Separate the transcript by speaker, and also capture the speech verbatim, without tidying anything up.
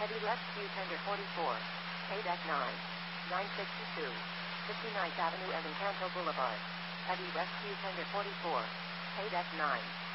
Speaker 1: Heavy left Q tender forty-four. K deck nine. nine sixty-two. fifty-ninth Avenue and Encanto Boulevard. Heavy west Q tender forty-four. K deck nine.